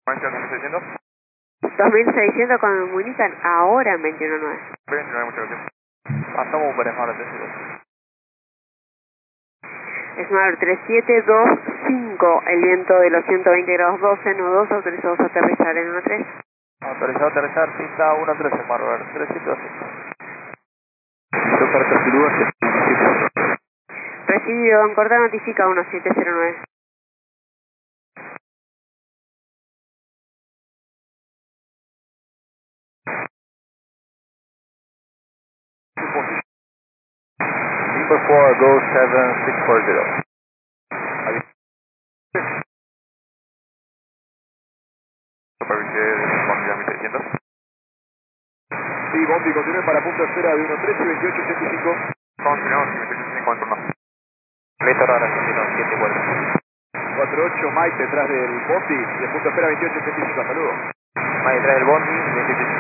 ¿2600? 2600 cuando me comunican ahora en 21.9. 29, muchas gracias. Pasamos un Beremar de Tesoro. Esmador 3725, el viento de los 120 grados 12, nudos autorizados a aterrizar en 13. Autorizado a aterrizar, pista 13, Marver, 305. Super Casilúa, 7. Recibido, en corta notifica 1709. Number 4, go 7640. Supervise de Bondi 1600. Sí, Bondi, continúe para punto de espera de 13 y 2885. Continuamos, 1885 en turno. Letra rara, 74. 48 Mike detrás del Bondi, de punto de espera 2885, saludos. Mike detrás del Bondi, 1885.